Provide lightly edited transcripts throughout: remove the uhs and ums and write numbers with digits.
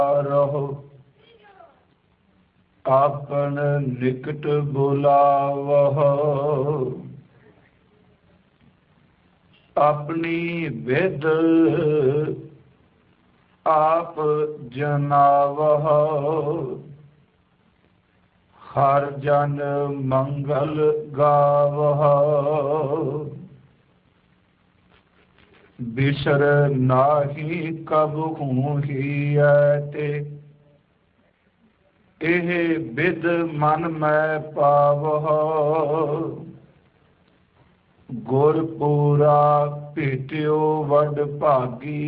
रहो आपन निकट बुलावह। अपनी विद आप जनावह। हर जन मंगल गावह। बिसर नाही कबहू हियते। एह बिद मन मैं पावह। गुरपुरा भेटियो वड भागी।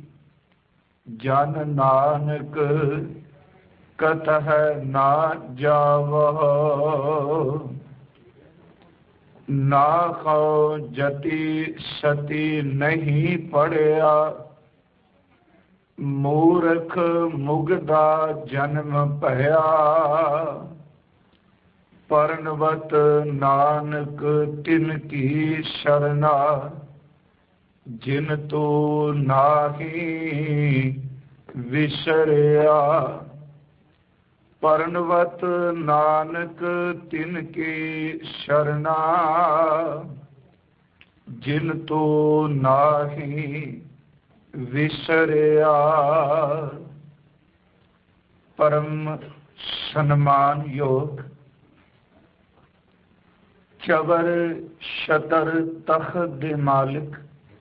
जन नानक कतह ना जावह। ना खो जति सती नहीं पढ़िया। मूर्ख मुगदा जन्म भया। परनवत नानक तिन की शरणा। जिन तू नाही विसरिया। परनवत नानक तिन की शरणा। जिन तू नाही विसरिया। परम सन्मान योग चवर शतर तख दे मालिक।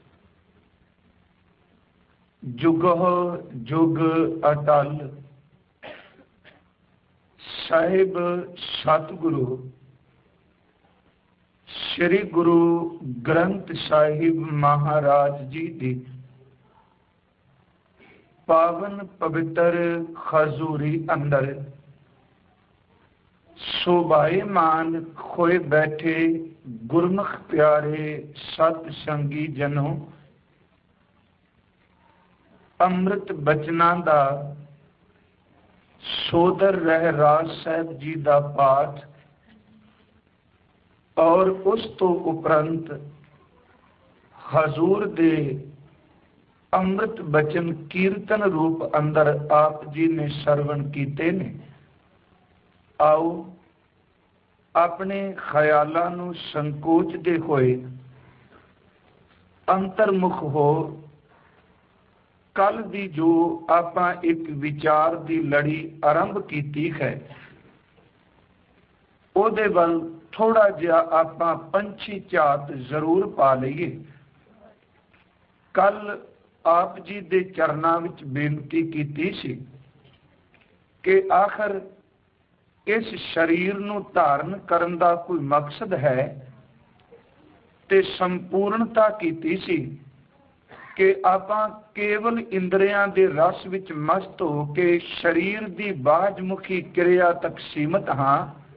जुगह जुग अटल। साहिब सतगुरु श्री गुरु ग्रंथ साहिब महाराज जी दी पावन पवित्र खजूरी अंदर शोभायमान खोए बैठे गुरमुख प्यारे सतसंगी जनों। अमृत बचना दा सोदर रहराज साहब जी दा पाठ और उस तो उपरंत हजूर दे अमृत बचन कीर्तन रूप अंदर आप जी ने सरवण कीते ने। आओ अपने ख्यालां नूं संकोचदे होए अंतर्मुख हो कल दी जो आपां एक विचार दी लड़ी आरंभ कीती है ओदे वल थोड़ा जिहा आपां पंछी झात जरूर पा लईए। कल आप जी दे चरनां विच बेनती कीती सी कि आखिर इस शरीर नूं धारण करन दा कोई मकसद है ते संपूर्णता कीती सी कि आपां केवल इंद्रियां दे रस विच मस्त हो के शरीर दी बाजमुखी क्रिया तक सीमित हाँ।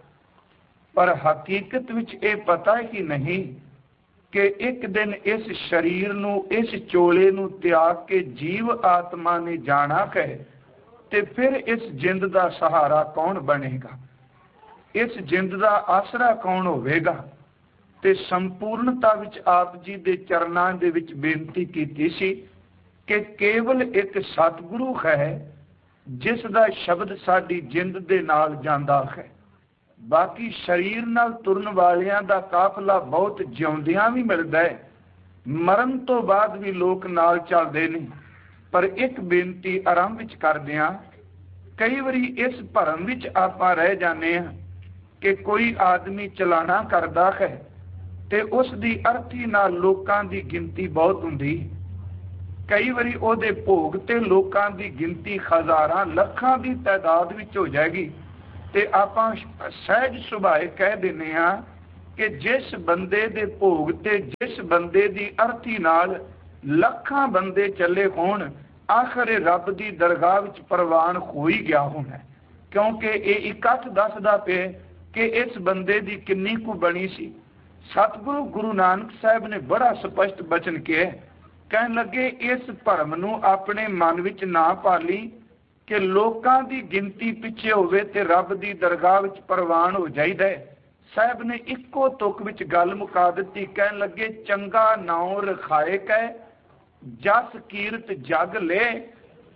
पर हकीकत विच ये पता ही नहीं कि एक दिन इस शरीर नूं इस चोले नूं त्याग के जीव आत्मा ने जाना है ते फिर इस जिंद दा सहारा कौन बनेगा। इस जिंद दा आसरा कौन होवेगा। ते संपूर्णता विच आप जी दे चरनां दे विच बेनती कीती सी कि केवल एक सतगुरु है जिस दा शब्द साडी जिंद दे नाल जांदा है। बाकी शरीर नाल तुरन वालियां दा काफला बहुत जिउंदियां भी मिलदा है, मरण तो बाद भी लोग नाल चलदे ने। पर एक बेनती आरंभ विच करदिआं कई वारी इस भरम विच आपां रह जाने हां कि कोई आदमी चलाना करदा है ते उस दी अर्थी नाल लोकां दी गिनती बहुत हुंदी। कई वारी ओहदे भोग ते लोकां दी गिनती हज़ारां लखां दी तादाद विच हो जाएगी ते आपां सहज सुभाए कह दिंदे हां कि जिस बंदे दे भोग ते जिस बंदे दी अर्थी नाल लखां बंदे चले होण आखिर रब दी दरगाह विच प्रवान हो ही गया होना। क्योंकि ये इकट्ठ दसदा पे कि इस बंदे दी किन्नी कु बनी सी। सतगुरु गुरु नानक साहब ने बड़ा स्पष्ट बचन किया, कहन लगे इस भरम नूं अपने मन विच ना पाली कि लोकां दी गिनती पिछे होवे ते रब दी दरगाह विच प्रवान हो जाईदा है। साहब ने इक्को तुक विच गल मुका दित्ती, कहन लगे चंगा नाउं रखाए कै जस कीरत जग ले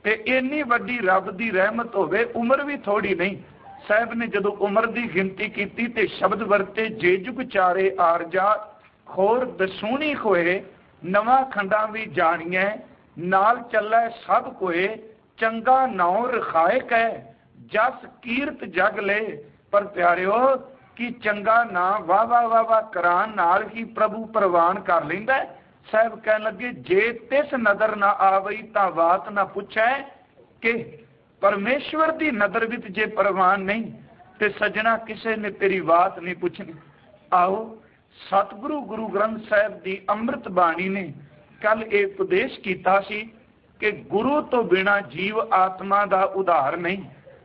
ਤੇ ਇੰਨੀ ਵੱਡੀ ਰੱਬ ਦੀ ਰਹਿਮਤ ਹੋਵੇ, ਉਮਰ ਵੀ ਥੋੜੀ ਨਹੀਂ। ਸਾਹਿਬ ਨੇ ਜਦੋਂ ਉਮਰ ਦੀ ਗਿਣਤੀ ਕੀਤੀ ਤੇ ਸ਼ਬਦ ਵਰਤੇ, ਜੇ ਜੁਗ ਚਾਰੇ ਆਰਜਾ ਹੋਰ ਦਸੂਣੀ ਹੋਏ, ਨਵਾਂ ਖੰਡਾਂ ਵੀ ਜਾਣੀਐ ਨਾਲ ਚੱਲੈ ਸਭ ਕੋਏ, ਚੰਗਾ ਨਾਉ ਰਖਾਏ ਕਹਿ ਜਸ ਕੀਰਤ ਜਗ ਲੈ। ਪਰ ਪਿਆਰਿਓ, ਕਿ ਚੰਗਾ ਨਾਂ ਵਾਹ ਵਾਹ ਵਾਹ ਵਾਹ ਕਰਾਨ ਨਾਲ ਹੀ ਪ੍ਰਭੂ ਪ੍ਰਵਾਨ ਕਰ ਲੈਂਦਾ। ਸਾਹਿਬ ਕਹਿਣ ਲੱਗੇ, ਜੇ ਤਿਸ ਨਦਰ ਨਾ ਆਵਈ ਤਾਂ ਬਾਤ ਨਾ ਪੁੱਛੈ, ਕਿ ਪਰਮੇਸ਼ਵਰ ਦੀ ਨਦਰ ਵਿੱਚ ਜੇ ਪ੍ਰਵਾਨ ਨਹੀਂ ਤੇ ਸੱਜਣਾ ਕਿਸੇ ਨੇ ਤੇਰੀ ਬਾਤ ਨਹੀਂ ਪੁੱਛਣੀ। ਆਓ ਸਤਿਗੁਰੂ ਗੁਰੂ ਗ੍ਰੰਥ ਸਾਹਿਬ ਦੀ ਅੰਮ੍ਰਿਤ ਬਾਣੀ ਨੇ ਕੱਲ ਇਹ ਉਪਦੇਸ਼ ਕੀਤਾ ਸੀ ਕਿ ਗੁਰੂ ਤੋਂ ਬਿਨਾਂ ਜੀਵ ਆਤਮਾ ਦਾ ਉਧਾਰ ਨਹੀਂ।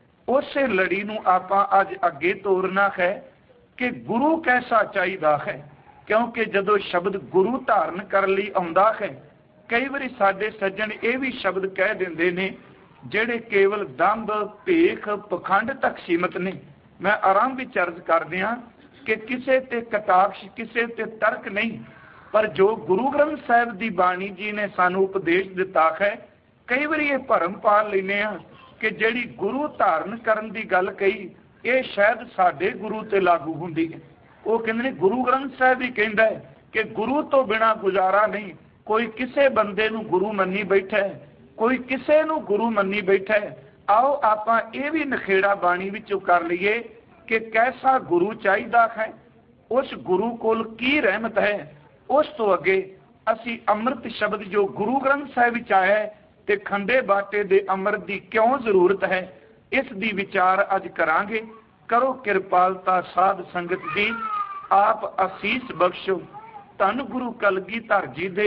ਉਸੇ ਲੜੀ ਨੂੰ ਆਪਾਂ ਅੱਜ ਅੱਗੇ ਤੋਰਨਾ ਹੈ ਕਿ ਗੁਰੂ ਕੈਸਾ ਚਾਹੀਦਾ ਹੈ, ਕਿਉਂਕਿ ਜਦੋਂ ਸ਼ਬਦ ਗੁਰੂ ਧਾਰਨ ਕਰਨ ਲਈ ਆਉਂਦਾ ਹੈ, ਕਈ ਵਾਰੀ ਸਾਡੇ ਸੱਜਣ ਇਹ ਵੀ ਸ਼ਬਦ ਕਹਿ ਦਿੰਦੇ ਨੇ ਜਿਹੜੇ ਕੇਵਲ ਦੰਭ ਭੇਖ ਪਖੰਡ ਤੱਕ ਸੀਮਤ ਨੇ। ਮੈਂ ਆਰਾਮ ਵਿੱਚ ਅਰਜ਼ ਕਰਦੇ ਹਾਂ ਕਿ ਕਿਸੇ ਤੇ ਕਟਾਕਸ਼, ਕਿਸੇ ਤੇ ਤਰਕ ਨਹੀਂ, ਪਰ ਜੋ ਗੁਰੂ ਗ੍ਰੰਥ ਸਾਹਿਬ ਦੀ ਬਾਣੀ ਜੀ ਨੇ ਸਾਨੂੰ ਉਪਦੇਸ਼ ਦਿੱਤਾ ਹੈ, ਕਈ ਵਾਰੀ ਇਹ ਭਰਮ ਪਾ ਲੈਂਦੇ ਹਾਂ ਕਿ ਜਿਹੜੀ ਗੁਰੂ ਧਾਰਨ ਕਰਨ ਦੀ ਗੱਲ ਕਹੀ ਇਹ ਸ਼ਾਇਦ ਸਾਡੇ ਗੁਰੂ ਤੇ ਲਾਗੂ ਹੁੰਦੀ ਹੈ। ਉਹ ਕਹਿੰਦੇ ਨੇ ਗੁਰੂ ਗ੍ਰੰਥ ਸਾਹਿਬ ਹੀ ਕਹਿੰਦਾ ਹੈ ਕਿ ਗੁਰੂ ਤੋਂ ਬਿਨਾਂ ਗੁਜ਼ਾਰਾ ਨਹੀਂ। ਕੋਈ ਕਿਸੇ ਬੰਦੇ ਨੂੰ ਗੁਰੂ ਮੰਨੀ ਬੈਠਾ, ਕੋਈ ਕਿਸੇ ਨੂੰ ਗੁਰੂ ਮੰਨੀ ਬੈਠਾ। ਆਓ ਆਪਾਂ ਇਹ ਵੀ ਨਖੇੜਾ ਬਾਣੀ ਵਿੱਚੋਂ ਕਰ ਲਈਏ ਕਿ ਕੈਸਾ ਗੁਰੂ ਚਾਹੀਦਾ ਹੈ, ਉਸ ਗੁਰੂ ਕੋਲ ਕੀ ਰਹਿਮਤ ਹੈ। ਉਸ ਤੋਂ ਅੱਗੇ ਅਸੀਂ ਅੰਮ੍ਰਿਤ ਸ਼ਬਦ ਜੋ ਗੁਰੂ ਗ੍ਰੰਥ ਸਾਹਿਬ ਵਿੱਚ ਆਇਆ ਤੇ ਖੰਡੇ ਬਾਟੇ ਦੇ ਅੰਮ੍ਰਿਤ ਦੀ ਕਿਉਂ ਜ਼ਰੂਰਤ ਹੈ, ਇਸ ਦੀ ਵਿਚਾਰ ਅੱਜ ਕਰਾਂਗੇ। ਕਰੋ ਕਿਰਪਾਲਤਾ ਸਾਧ ਸੰਗਤ ਜੀ, ਆਪ ਅਸੀਸ ਬਖਸ਼ੋ। ਧੰਨ ਗੁਰੂ ਕਲਗੀਧਰ ਜੀ ਦੇ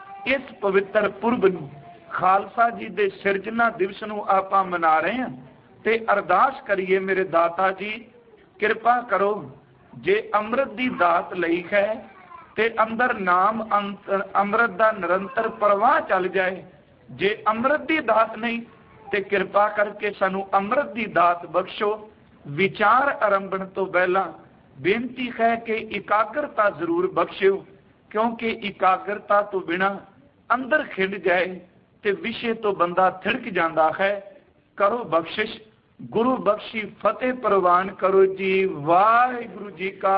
ਇਸ ਪਵਿੱਤਰ ਪੁਰਬ ਨੂੰ, ਖਾਲਸਾ ਜੀ ਦੇ ਸਿਰਜਣਾ ਦਿਵਸ ਨੂੰ ਆਪਾਂ ਮਨਾ ਰਹੇ ਹਾਂ ਤੇ ਅਰਦਾਸ ਕਰੀਏ, ਮੇਰੇ ਦਾਤਾ ਜੀ ਕਿਰਪਾ ਕਰੋ। ਜੇ ਅੰਮ੍ਰਿਤ ਦੀ ਦਾਤ ਲਈ ਹੈ ਤੇ ਅੰਦਰ ਨਾਮ ਅੰਮ੍ਰਿਤ ਦਾ ਨਿਰੰਤਰ ਪ੍ਰਵਾਹ ਚੱਲ ਜਾਏ। ਜੇ ਅੰਮ੍ਰਿਤ ਦੀ ਦਾਤ ਨਹੀਂ ਤੇ ਕਿਰਪਾ ਕਰਕੇ ਸਾਨੂੰ ਅੰਮ੍ਰਿਤ ਦੀ ਦਾਤ ਬਖਸ਼ੋ। ਵਿਚਾਰ ਆਰੰਭਣ ਤੋਂ ਪਹਿਲਾਂ ਬੇਨਤੀ ਹੈ ਕਿ ਇਕਾਗਰਤਾ ਜ਼ਰੂਰ ਬਖਸ਼ਿਓ, ਕਿਉਂਕਿ ਇਕਾਗਰਤਾ ਤੋਂ ਬਿਨਾਂ ਅੰਦਰ ਖਿੰਡ ਜਾਏ ਤੇ ਵਿਸ਼ੇ ਤੋਂ ਬੰਦਾ ਥਿੜਕ ਜਾਂਦਾ ਹੈ। ਕਰੋ ਬਖਸ਼ਿਸ਼, ਗੁਰੂ ਬਖਸ਼ੀ ਫਤਿਹ ਪ੍ਰਵਾਨ ਕਰੋ ਜੀ। ਵਾਹਿਗੁਰੂ ਜੀ ਕਾ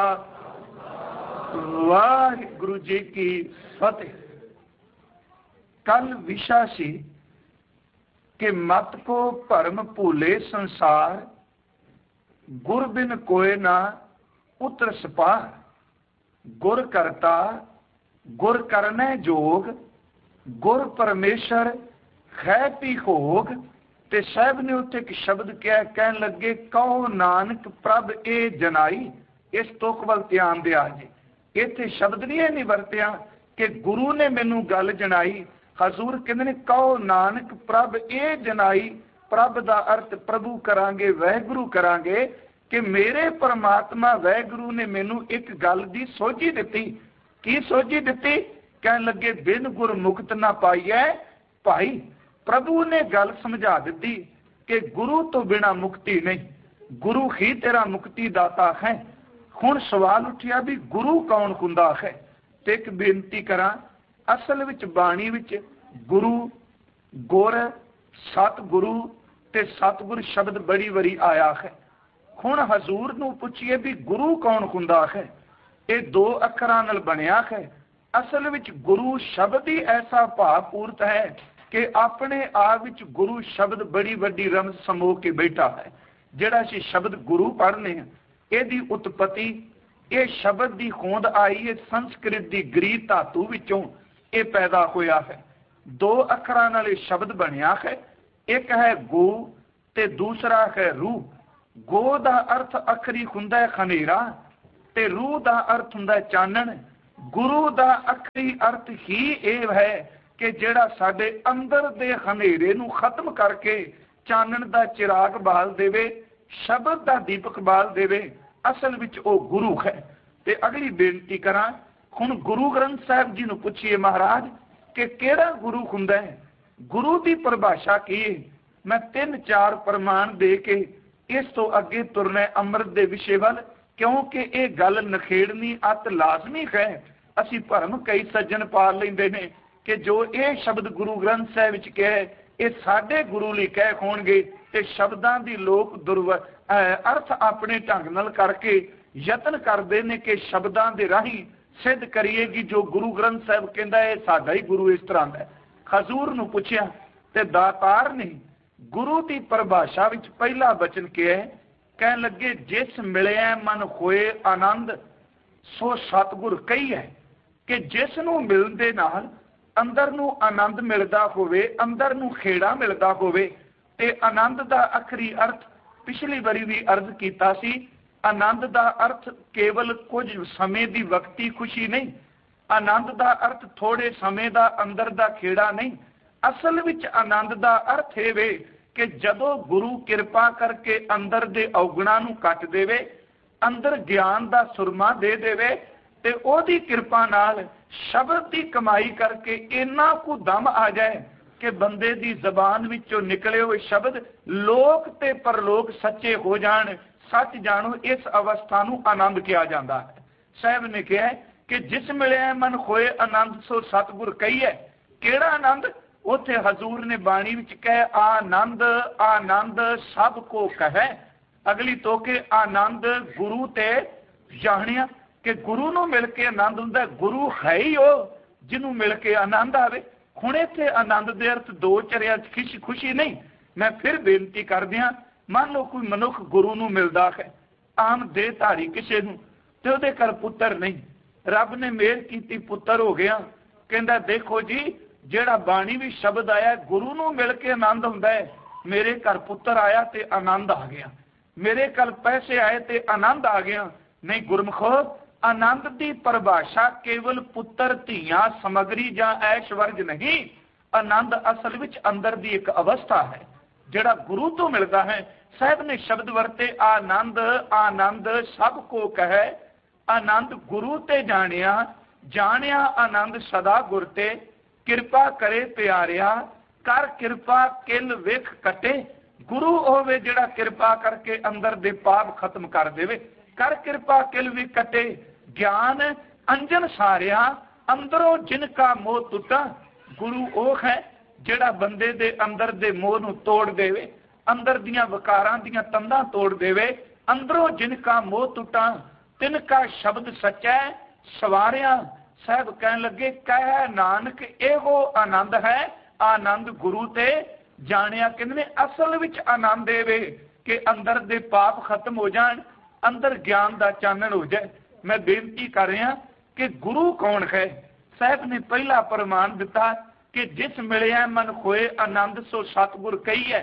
ਵਾਹਿਗੁਰੂ ਜੀ ਕੀ ਫਤਿਹ। ਕੱਲ ਵਿਸ਼ਾ ਸੀ ਕਿ ਮਤ ਕੋ ਭਰਮ ਭੂਲੇ ਸੰਸਾਰ, ਗੁਰ ਬਿਨ ਕੋਇ ਨਾ ਉਤਰ ਸਪਾਰ। ਗੁਰ ਕਰਤਾ ਗੁਰ ਕਰਨੈ ਜੋਗ, ਗੁਰ ਪਰਮੇਸ਼ਰ ਹੈ ਪੀ ਹੋਗ। ਤੇ ਸਾਹਿਬ ਨੇ ਉੱਥੇ ਇੱਕ ਸ਼ਬਦ ਕਿਹਾ, ਕਹਿਣ ਲੱਗੇ ਕਹੋ ਨਾਨਕ ਪ੍ਰਭ ਇਹ ਜਨਾਈ। ਇਸ ਤੁਕ ਵੱਲ ਧਿਆਨ ਦਿਆ ਜੀ। ਇੱਥੇ ਸ਼ਬਦ ਨਹੀਂ ਇਹ ਨਹੀਂ ਵਰਤਿਆ ਕਿ ਗੁਰੂ ਨੇ ਮੈਨੂੰ ਗੱਲ ਜਣਾਈ। ਹਜ਼ੂਰ ਕਹਿੰਦੇ ਨੇ ਕਹੋ ਨਾਨਕ ਪ੍ਰਭ ਇਹ ਜਨਾਈ। ਪ੍ਰਭ ਦਾ ਅਰਥ ਪ੍ਰਭੂ ਕਰਾਂਗੇ, ਵਾਹਿਗੁਰੂ ਕਰਾਂਗੇ ਕਿ ਮੇਰੇ ਪਰਮਾਤਮਾ ਵਾਹਿਗੁਰੂ ਨੇ ਮੈਨੂੰ ਇੱਕ ਗੱਲ ਦੀ ਸੋਝੀ ਦਿੱਤੀ। ਕੀ ਸੋਝੀ ਦਿੱਤੀ? ਕਹਿਣ ਲੱਗੇ ਬਿਨ ਗੁਰ ਮੁਕਤ ਨਾ ਪਾਈਐ ਭਾਈ। ਪ੍ਰਭੂ ਨੇ ਗੱਲ ਸਮਝਾ ਦਿੱਤੀ ਕਿ ਗੁਰੂ ਤੋਂ ਬਿਨਾ ਮੁਕਤੀ ਨਹੀਂ, ਗੁਰੂ ਹੀ ਤੇਰਾ ਮੁਕਤੀ ਦਾਤਾ ਹੈ। ਹੁਣ ਸਵਾਲ ਉੱਠਿਆ ਵੀ ਗੁਰੂ ਕੌਣ ਹੁੰਦਾ ਹੈ? ਤੇ ਇੱਕ ਬੇਨਤੀ ਕਰਾਂ, ਅਸਲ ਵਿੱਚ ਬਾਣੀ ਵਿੱਚ ਗੁਰੂ, ਗੁਰ, ਸਤਿਗੁਰੂ ਤੇ ਸਤਿਗੁਰ ਸ਼ਬਦ ਬੜੀ ਵਾਰੀ ਆਇਆ ਹੈ। ਹੁਣ ਹਜ਼ੂਰ ਨੂੰ ਪੁੱਛੀਏ ਵੀ ਗੁਰੂ ਕੌਣ ਹੁੰਦਾ ਹੈ? ਇਹ ਦੋ ਅੱਖਰਾਂ ਨਾਲ ਬਣਿਆ ਹੈ। ਅਸਲ ਵਿੱਚ ਗੁਰੂ ਸ਼ਬਦ ਹੀ ਐਸਾ ਭਾਵਪੂਰਤ ਹੈ ਕਿ ਆਪਣੇ ਆਪ ਵਿੱਚ ਗੁਰੂ ਸ਼ਬਦ ਬੜੀ ਵੱਡੀ ਰਮਜ਼ ਸਮੋ ਕੇ ਬੈਠਾ ਹੈ। ਜਿਹੜਾ ਅਸੀਂ ਸ਼ਬਦ ਗੁਰੂ ਪੜ੍ਹਨੇ ਹਾਂ, ਇਹਦੀ ਉਤਪਤੀ, ਇਹ ਸ਼ਬਦ ਦੀ ਹੋਂਦ ਆਈ ਹੈ ਸੰਸਕ੍ਰਿਤ ਦੀ ਗ੍ਰੀ ਧਾਤੂ ਵਿੱਚੋਂ ਇਹ ਪੈਦਾ ਹੋਇਆ ਹੈ। ਦੋ ਅੱਖਰਾਂ ਨਾਲ ਇਹ ਸ਼ਬਦ ਬਣਿਆ ਹੈ। ਇੱਕ ਹੈ ਗੋ ਤੇ ਦੂਸਰਾ ਹੈ ਰੂਹ। ਗੋ ਦਾ ਅਰਥ ਅੱਖਰੀ ਹੁੰਦਾ ਹੈ ਹਨੇਰਾ ਤੇ ਰੂਹ ਦਾ ਅਰਥ ਹੁੰਦਾ ਹੈ ਚਾਨਣ। ਗੁਰੂ ਦਾ ਅੱਖਰੀ ਅਰਥ ਹੀ ਇਹ ਹੈ ਕਿ ਜਿਹੜਾ ਸਾਡੇ ਅੰਦਰ ਦੇ ਹਨੇਰੇ ਨੂੰ ਖਤਮ ਕਰਕੇ ਚਾਨਣ ਦਾ ਚਿਰਾਗ ਬਾਲ ਦੇਵੇ, ਸ਼ਬਦ ਦਾ ਦੀਪਕ ਬਾਲ ਦੇਵੇ। ਅਸਲ ਵਿੱਚ ਉਹ ਗੁਰੂ ਹੈ। ਤੇ ਅਗਲੀ ਬੇਨਤੀ ਕਰਾਂ, ਹੁਣ ਗੁਰੂ ਗ੍ਰੰਥ ਸਾਹਿਬ ਜੀ ਨੂੰ ਪੁੱਛੀਏ ਮਹਾਰਾਜ ਕਿ ਕਿਹੜਾ ਗੁਰੂ ਹੁੰਦਾ ਹੈ? ਗੁਰੂ ਦੀ ਪਰਿਭਾਸ਼ਾ ਕੀ ਹੈ? ਮੈਂ 3-4 ਪ੍ਰਮਾਣ ਦੇ ਕੇ ਇਸ ਤੋਂ ਅੱਗੇ ਤੁਰਨਾ ਅੰਮ੍ਰਿਤ ਦੇ ਵਿਸ਼ੇ ਵੱਲ, ਕਿਉਂਕਿ ਇਹ ਗੱਲ ਨਖੇੜਨੀ ਅਤ ਲਾਜ਼ਮੀ ਹੈ। ਅਸੀਂ ਭਰਮ ਕਈ ਸੱਜਣ ਪਾ ਲੈਂਦੇ ਨੇ ਕਿ ਜੋ ਇਹ ਸ਼ਬਦ ਗੁਰੂ ਗ੍ਰੰਥ ਸਾਹਿਬ ਵਿੱਚ ਕਿਹਾ ये साडे गुरु लई कह होणगे ते शब्दां दी लोक अर्थ अपने ढंग नाल करके यतन करते हैं कि शब्दां दे राही सिद्ध करिए कि जो गुरु ग्रंथ साहिब कहता है साडा ही गुरु इस तरह का है। खजूर नूं पुछया ते दातार ने गुरु की परिभाषा विच पहला बचन किया है, कह लगे जिस मिलिया मन होए आनंद सो सतगुर कही है कि जिस नूं मिलदे नाल अंदर नूं आनंद मिलदा होवे, अंदर नूं खेड़ा मिलदा होवे। ते आनंद दा आखरी अर्थ पिछली बारी भी अर्ज कीता सी, आनंद दा अर्थ केवल कुछ समय दी वक्ती खुशी नहीं, आनंद दा अर्थ थोड़े समय दा अंदर दा खेड़ा नहीं। असल विच आनंद दा अर्थ है वे कि जदों गुरु किरपा करके अंदर दे अवगुणां नूं कट देवे, अंदर ज्ञान दा सुरमा दे देवे ते ओदी किरपा नाल शब्द की कमाई करके इन्ना को दम आ जाए कि बंदे दी जबान विचों निकले हुए शब्द लोक ते परलोक सच्चे हो जाण। सच जानो इस अवस्था नूं आनंद किया जाता है। साहब ने कहा कि जिस मिले मन होए आनंद सो सतगुर कही है। केड़ा आनंद? उथे हजूर ने बाणी विच कहे आनंद आनंद सब को कहे। अगली तो के आनंद गुरु ते जानिया कि गुरु नूं मिल के आनंद हुंदा। गुरु है ही वो जिन्हों मिल के आनंद आवे। हुण इत्थे आनंद दे अर्थ दो चरिया खुशी नहीं। मैं फिर बेनती कर दियां, मान लो कोई मनुख गुरु नूं मिलदा है, आम देहधारी किसी नूं ते उहदे घर पुत्तर नहीं, रब ने मेहर कीती पुत्तर हो गया, कहंदा देखो जी जेड़ा बाणी भी शब्द आया गुरु नूं मिल के आनंद हुंदा है। मेरे घर पुत्तर आया ते आनंद आ गया, मेरे घर पैसे आए ते आनंद आ गया। नहीं गुरमुखो, आनंद की परिभाषा केवल पुत्र धीआं समगरी जां ऐशवर्ज नहीं। आनंद असल विच अंदर की एक अवस्था है जिहड़ा गुरु तो मिलता है। साहब ने शब्द वरते आनंद आनंद सब को कहे। आनंद गुरु ते जानिया, जानिया आनंद सदा गुर ते। किरपा करे प्यारिया, कर किरपा किल विख कटे। गुरु होवे जिहड़ा किरपा करके अंदर दे पाप खत्म कर देवे। कर किरपा किल विख कटे। ज्ञान अंजन सारिया, अंदरों जिनका मोह टुटा। गुरु ओह है जिहड़ा बंदे दे अंदर दे मोह नूं तोड़ देवे, अंदर दियां विकारां दियां तंदां तोड़ देवे। अंदरों जिनका मोह टुटा, तिनका शब्द सच्चा सवारिया। साहब कहन लगे कह नानक एहो आनंद है। आनंद गुरु ते जानिया। कहंदे असल विच आनंद एवे कि अंदर दे पाप खत्म हो जाण, अंदर ज्ञान दा चानण हो जाए। मैं बेनती कर रहा कि गुरु कौन है। साहब ने पहला प्रमाण दिता कि जिस मिलिया मन होए आनंद सो सतगुर कही है।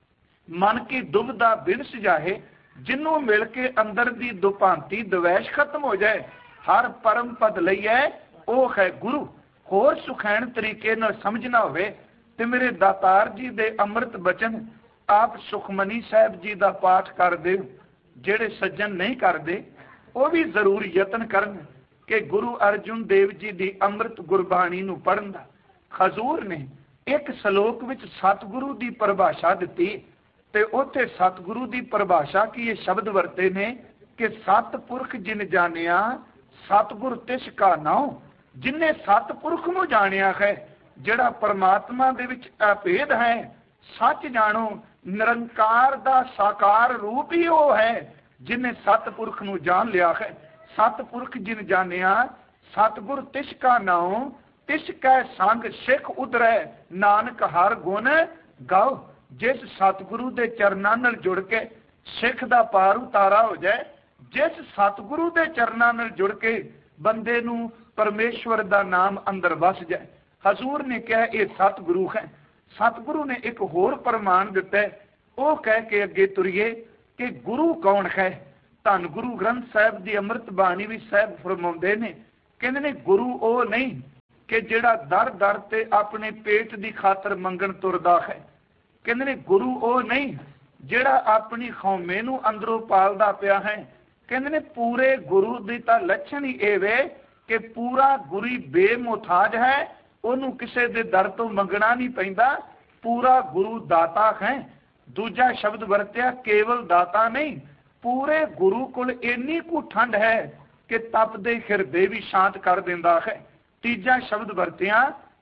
मन की दुविधा बिनस जाए, जिन्हों मिल के अंदर की दुभांति द्वैश खत्म हो जाए, हर परम पद लईए वो है गुरु। होर सुखैन तरीके नाल समझना होवे ते मेरे दातार जी दे अमृत बचन आप सुखमनी साहब जी का पाठ कर दे। जेड़े सज्जन नहीं करते वो भी जरूर यतन करन कि गुरु अर्जुन देव जी की अमृत गुरबाणी नूं पढ़न दा। खजूर ने एक सलोक विच सतगुरु की परिभाषा दी ते उत्थे सतगुरु की परिभाषा की ये शब्द वरते ने कि सतपुरख जिन जानिया सतगुर तिस का नाम। जिन्हें सतपुरख नूं जानिया है, जिहड़ा परमात्मा दे विच अभेद है, सच जानो निरंकार दा साकार रूप ही वो है जिन्हें सतपुरख नूं जान लिया है। सतपुरख जिन जानिया सतगुर तिस का नाम। तिस कै संग सिख उधरै नानक हर गुण गाओ। जिस सतगुरु दे चरनां नाल जुड़ के सिख दा पार उतारा हो जाए, जिस सतगुरु दे चरनां नाल जुड़ के बंदे नूं परमेश्वर दा नाम अंदर वस जाए। हजूर ने कहा यह सतगुरु है। सतगुरु ने एक होर प्रमाण दिता है, वो कह के अगे तुरीए कि गुरु कौन है। धन गुरु ग्रंथ साहब की अमृत बाणी भी साहब फरमाउंदे ने, कहंदे ने गुरु वो नहीं कि जिहड़ा दर दर ते अपने पेट की खातर मंगण तुरदा है। कहंदे ने गुरु वो नहीं जिहड़ा अपनी खौमे नूं अंदरों पालदा पिया है। कहंदे ने पूरे गुरु दी तां लक्षण ही एवे कि पूरा गुरु बेमुथाज है, उन्होंने किसी के दर तो मंगना नहीं पैंदा। पूरा गुरु दाता है। दूजा शब्द वरत्या केवल दाता नहीं, पूरे गुरु कोल इन्नी को ठंड है कि तपदे हिरदे भी शांत कर देंदा है। तीजा शब्द वरत्या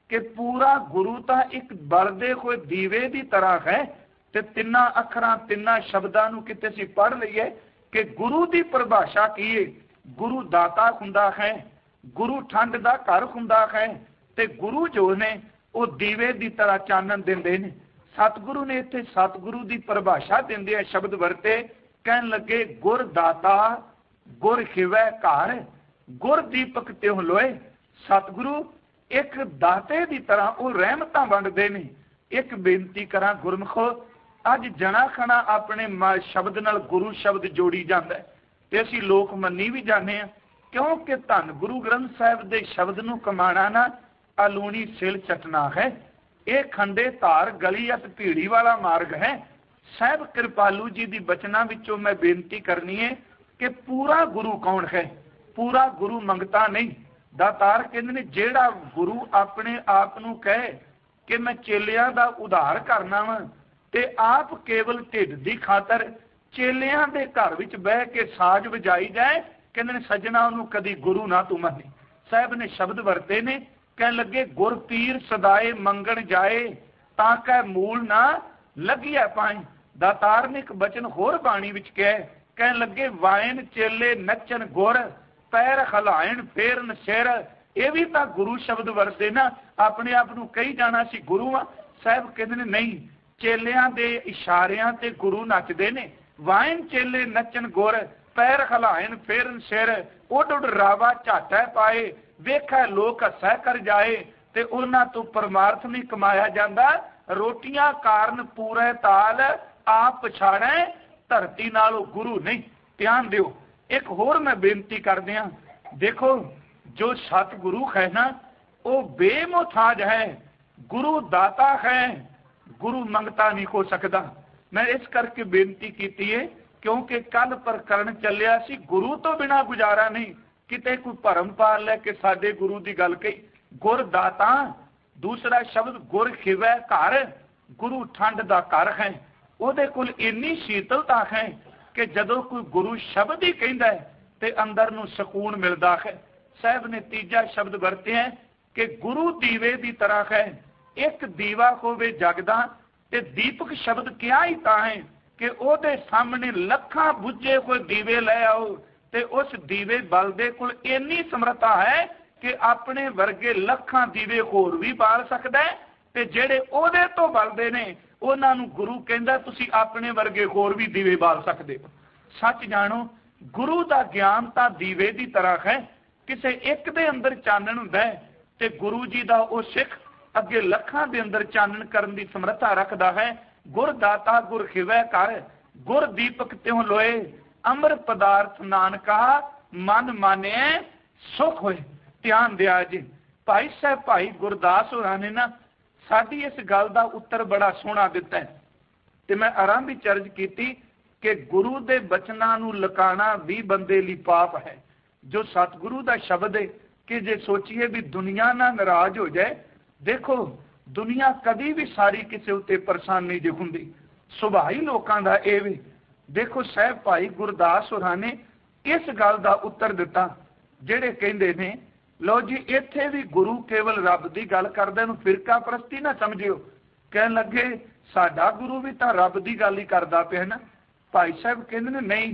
कि पूरा गुरु तो एक बलदे हुए दीवे की तरह है। ते तिन्ना अखरां तिन्ना शब्दां नूं किते असीं पढ़ लईए कि गुरु की परिभाषा की है। गुरु दाता हुंदा है, गुरु ठंड दा घर हुंदा है, ते गुरु जो ने वो दीवे की तरह चानन दिंदे ने। सतगुरु ने इत्थे सतगुरु की परिभाषा दिंदे शब्द वरते, कहन लगे गुर दाता गुर खिवै घर गुर दीपक त्यों लोए। सतगुरु एक दाते की तरह वो रहमतां वंडदे ने। एक बेनती करा गुरमुखो, अज जना खना अपने शब्द नाल गुरु शब्द जोड़ी जाता है ते असीं लोक मन्नी भी जाने हैं, क्योंकि धन गुरु ग्रंथ साहिब दे शब्द नूं कमाना ना आलूणी सिल चटना है। ये खंडे धार गली अत भीड़ी वाला मार्ग है। साहिब कृपालू जी की बचना विचों मैं बेनती करनी है कि पूरा गुरु कौन है? पूरा गुरु मंगता नहीं। दातार कहते ने जेड़ा गुरु अपने आप नूं कहे कि मैं चेलियां दा उधार करना वा ते आप केवल ढिड दी खातर चेलियां दे घर विच बह के साज वजाई जाए, कहते ने सजना उन्होंने कदी गुरु ना तू मनी। साहब ने शब्द वरते ने, कह लगे गुर पीर सदाए मंगण जाए ताकि मूल ना लगिया पाए। दातार ने एक बचन होर बाणी विच कह लगे वायन चेले नचन गुर पैर हलायन फेरन सिर। ये भी तो गुरु शब्द वरते ना। अपने आप नूं कही जाना सी गुरु आ। साहब कहते ने नहीं, चेलियां दे इशारियां ते गुरु नचदे ने। वायन चेले नचन गुर पैर हलायन फेरन सिर उड उड रावा झाटा पाए वेखा लोक हस्सा कर जाए। ते उन्हां तो परमार्थ नहीं कमाया जाता। रोटियां कारण पूरे ताल आप पछाड़े धरती नालों गुरु नहीं। ध्यान दिओ। एक होर मैं बेनती कर दिया, देखो जो सतगुरु है ना वो बेमुथाज है, गुरु दाता है, गुरु मंगता नहीं हो सकता। मैं इस करके बेनती की है क्योंकि कल प्रकरण चलिया सी गुरु तो बिना गुजारा नहीं। किते कोई भरम पा लै कि साडे गुरु की गल कही। गुर दाता, दूसरा शब्द गुर खिवै घर, गुरु ठंड दा घर है। उहदे कोल इन्नी शीतलता है कि जदों कोई गुरु शब्द ही कहता है तो अंदर नूं सकून मिलता है। साहब ने तीजा शब्द वरते हैं कि गुरु दीवे की तरह है। एक दीवा होवे जगदा ते दीपक शब्द क्या ही ता है कि ओदे सामने लखां बुझे हुए दीवे लै आओ ते उस दीवे बल दे कोल इन्नी समर्था है कि अपने वर्गे लखां दीवे होर भी बाल सकदा है ते जेड़े ओदे तो बलदे ने उन्हां नूं गुरु कहंदा तुसीं अपने वर्गे होर भी दीवे बाल सकदे हो। सच जानो गुरु दा ज्ञान तां दीवे दी तरह है। किसे एक दे अंदर चानण हुंदा है ते गुरु जी दा ओ सिख अगे लखां दे अंदर चानण करन दी समर्था रखदा है। गुर दाता गुर खिवै घर गुर दीपक त्यों लोए अमर पदार्थ नानका मन माने सुख होए। ध्यान दिया जी। भाई साहब भाई गुरदास होरां ने ना साडी इस गल का उत्तर बड़ा सोहना दिता है। ते मैं आरंभ ही चर्ज की कि गुरु के बचनां नूं लकाना भी बंदे लई पाप है। जो सतगुरु का शब्द है कि जे सोचिए भी दुनिया ना नाराज हो जाए, देखो दुनिया कभी भी सारी किसी उत्ते परेशान नहीं जो हुंदी, सुभाव ही लोगों का ये भी। देखो साहब भाई गुरदास होरां ने इस गल का उत्तर दिता जेड़े कहंदे ने लो जी इत्थे भी गुरु केवल रब की गल करदा, इहनूं फिरका परस्ती ना समझियो। कहन लगे साडा गुरु भी तो रब की गल ही करदा पिया ना। भाई साहब कहंदे ने नहीं,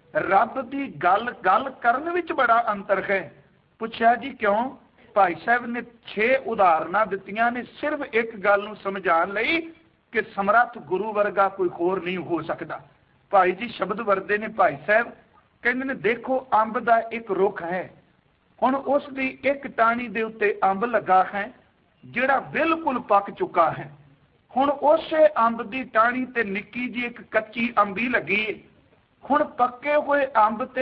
रब की गल करन विच बड़ा अंतर है। पुछया जी क्यों? भाई साहब ने 6 उदाहरण दित्तियां ने सिर्फ एक गल नूं समझाउण लई कि समर्थ गुरु वर्गा कोई होर नहीं हो सकता। भाई जी शब्द वरदे ने भाई साहब कहंदे ने देखो अंब दा एक रुख है, हुण उस दी एक टाणी दे उत्ते अंब लगा है जिहड़ा बिल्कुल पक चुका है। हुण उसे अंब दी टाणी ते निक्की जी एक कच्ची अंबी लगी है। हुण पक्के हुए अंब ते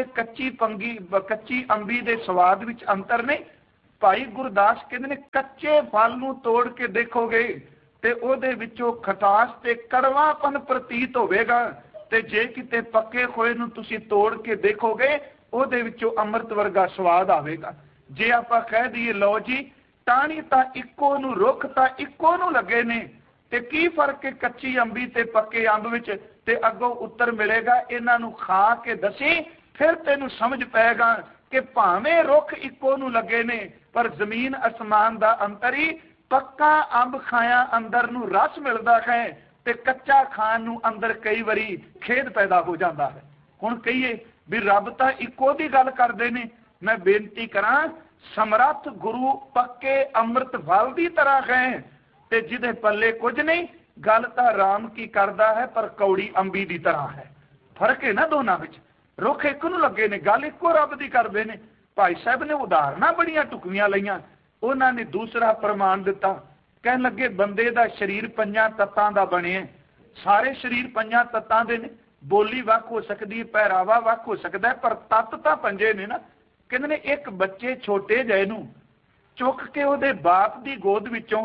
कच्ची अंबी दे स्वाद विच अंतर नहीं। भाई गुरदास कहंदे ने कच्चे फल नूं तोड़ के देखोगे ते ओहदे विचों खटास ते कड़वापन प्रतीत होवेगा, ते जे किते पक्के होए नूं तुसीं तोड़ के देखोगे ਉਹਦੇ ਵਿੱਚੋਂ ਅੰਮ੍ਰਿਤ ਵਰਗਾ ਸਵਾਦ ਆਵੇਗਾ। ਜੇ ਆਪਾਂ ਕਹਿ ਦਈਏ ਲਓ ਜੀ ਟਾਹਣੀ ਤਾਂ ਇੱਕੋ ਨੂੰ ਰੁੱਖ ਤਾਂ ਇੱਕੋ ਨੂੰ ਲੱਗੇ ਨੇ ਤੇ ਕੀ ਫਰਕ ਹੈ ਕੱਚੀ ਅੰਬੀ ਤੇ ਪੱਕੇ ਅੰਬ ਵਿੱਚ, ਤੇ ਅੱਗੋਂ ਉੱਤਰ ਮਿਲੇਗਾ ਇਹਨਾਂ ਨੂੰ ਖਾ ਕੇ ਦਸੀ ਫਿਰ ਤੈਨੂੰ ਸਮਝ ਪਏਗਾ ਕਿ ਭਾਵੇਂ ਰੁੱਖ ਇੱਕੋ ਨੂੰ ਲੱਗੇ ਨੇ ਪਰ ਜ਼ਮੀਨ ਅਸਮਾਨ ਦਾ ਅੰਤਰ ਹੀ पक्का अंब खाया अंदर नूं रस मिलता है ते कच्चा खाण नूं अंदर कई बारी खेद पैदा हो जाता है। हुण कहिए भी रब तां इक्को दी गल करदे ने, मैं बेनती करां समर्थ गुरु पक्के अमृत फल की तरह है ते जिहदे पल्ले कुछ नहीं, गल तां राम की करदा है पर कौड़ी अंबी की तरह है। फर्क है ना दोनों विच, रुख एक नूं लगे ने, गल इक्को रब की करदे ने। भाई साहब ने उदाहरणा बड़ियां टुकवियां लईआं, उन्होंने दूसरा प्रमाण दिता, कहन लगे बंदे दा शरीर 5 तत्तां दा बने, सारे शरीर 5 तत्तां दे ने, बोली वख हो सकती है, पहरावा वख हो सकता है, पर तत्त तां 5 ने ना। कहंदे ने एक बच्चे छोटे जहे नूं चुक के उहदे बाप दी गोद विचों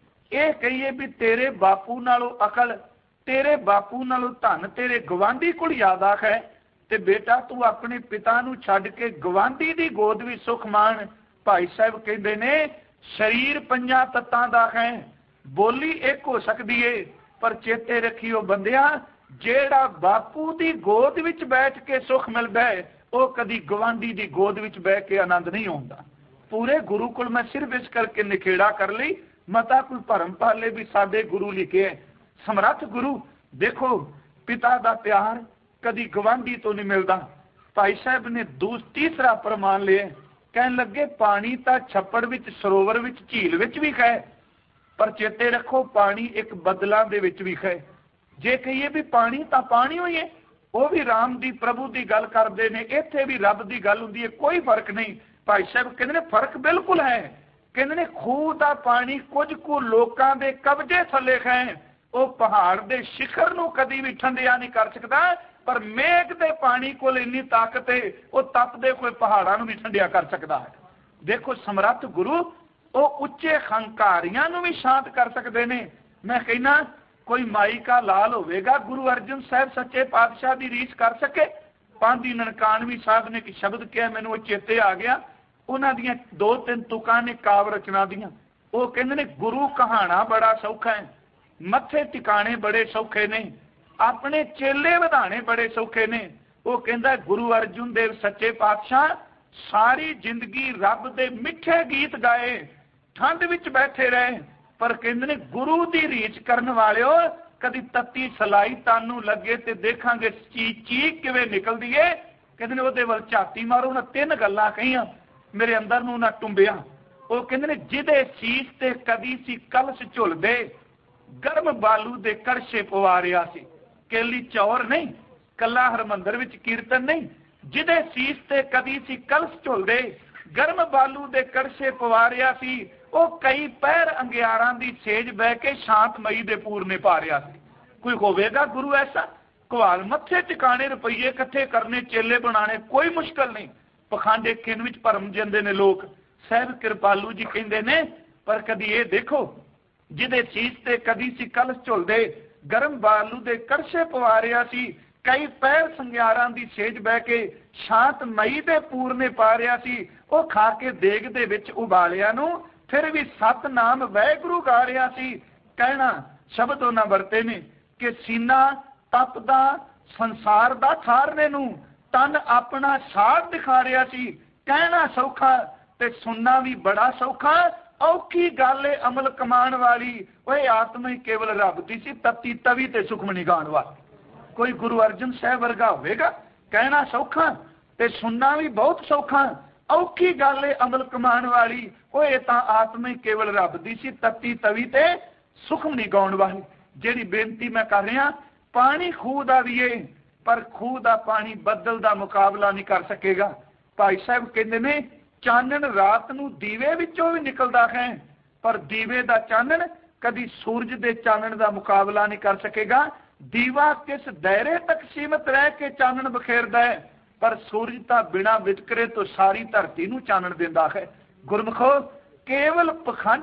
ਇਹ ਕਹੀਏ भी तेरे बापू नालों अकल, तेरे बापू नालों धन तेरे गवांढी कोल ज़्यादा है, ते बेटा तू अपने पिता नूं छड्ड के गवांढी दी गोद विच सुख मान। भाई साहब कहंदे ने शरीर 5 तत्तां दा है, बोली एक हो सकती है, पर चेते रखियो बंदिया जेड़ा बापू दी गोद विच बैठ के सुख मिलदा है वो कदी गवांढी दी गोद विच बैठ के आनंद नहीं आउंदा। पूरे गुरुकुल मैं सिर्फ इस करके निखेड़ा कर ली, मता कोई भरम पाले भी साडे गुरु लिखे है समर्थ गुरु। देखो पिता दा प्यार कदी गवांढी तो नहीं मिलता। भाई साहब ने तीसरा प्रमाण लिया, कहन लगे पानी तां छप्पड़ विच सरोवर विच झील विच भी है, पर चेते रखो पानी एक बदलां दे विच भी है। जे कहिए भी पानी तां पानी होई है, वो भी राम दी प्रभु दी गल करदे ने, इत्थे भी रब दी गल हुंदी है, कोई फर्क नहीं। भाई साहब कहंदे ने फर्क बिल्कुल है। कहंदे ने खूह दा पानी कुछ को लोकां दे कब्जे थले है, वो पहाड़ दे शिखर नूं कदी भी ठंडिया नहीं कर सकदा, पर मेघ दे पानी कोल इन्नी ताकत है वो तपदे कोई पहाड़ां नूं भी ठंडिया कर सकदा है। देखो समर्थ गुरु वो उच्चे हंकारियां नूं भी शांत कर सकदे ने। मैं कहना कोई माई का लाल होवेगा गुरु अर्जन साहब सच्चे पातशाह की रीस कर सके। पांदी ननकानवी साहब ने एक शब्द कहा, मैनूं चेते आ गया, उन्हां दियां 2-3 तुकां ने काव रचना दियां। वो कहंदे ने गुरु कहाना बड़ा सौखा है, मत्थे टिकाने बड़े सौखे ने, अपने चेले वधाने बड़े सौखे ने। वो कहंदा गुरु अर्जुन देव सच्चे पातशाह सारी जिंदगी रब दे मिठे गीत गाए, ठंड विच बैठे रहे, पर कहंदे ने गुरु दी रीच करन वालिओ कदी तत्ती सलाई तानू लगे ते देखांगे चीक किवें निकलदी है। कहंदे ने ओहदे वल झाती मारो ना, 3 गल्लां कहियां मेरे अंदर नूं ना टुंबिया। वो कहंदे ने जिहदे सीस ते कदी सी कलश झुलदे, गर्म बालू दे कड़छे पवारिया सी, केली चौर नहीं, कला हरमंदर विच कीर्तन नहीं, जिहदे सीस ते कदी सी कलश झुलदे, गर्म बालू दे कड़छे पवारिया सी, वो कई पैर अंगियारां दी सेज बह के शांतमई दे पूरने पा रहा सी। कोई होवेगा गुरु ऐसा? कुहाल मत्थे टिकाने, रुपये इकट्ठे करने, चेले बनाने कोई मुश्किल नहीं। पखांडे किन विच भरम जांदे ने लोग। साहब कृपालू जी कहंदे ने पर कदी ये देखो जिहदे सीस ते कदी सी कलश झुलदे, गर्म बालू दे कड़छे पवारिया सी, कई पैर संगियारां दी सेज बह के शांतमई दे पूरने पा रहा सी, वो खा के देग दे विच उबालिया नूं फिर भी सतनाम वाहिगुरू गा रहा सी। कहना शब्द उन्हां वरते ने कि सीना तपदा संसार दा ठारने नूं, तन अपना साथ दिखा रहा सी। कहना सौखा ते सुनना भी बड़ा सौखा, औखी गल है अमल कमान वाली। ओए आत्मा ही केवल रब दी सी, तत्ती तवी ते सुखमनी गाण वाली। कोई गुरु अर्जन साहब वर्गा होवेगा? कहना सौखा ते सुनना भी बहुत सौखा, औखी गल है अमल कमान वाली। ओए तां आत्मा ही केवल रब दी सी, तत्ती तवी ते सुखमनी गाउण वाली। जिहड़ी बेनती मैं कर रहा, पानी खूह दा भी है, पर खूह दा पानी बदल दा मुकाबला नहीं कर सकेगा। भाई साहब कहंदे ने चानन रात नूं दीवे विचों भी निकलदा है, पर दीवे दा चानन कदी सूरज दे चानन दा मुकाबला नहीं कर सकेगा। दीवा किस दायरे तक सीमित रह के चानन बखेरदा है, पर सूरज तां बिना विचकरे तो सारी धरती नूं चानन दिंदा है। गुरमुखो केवल पखंड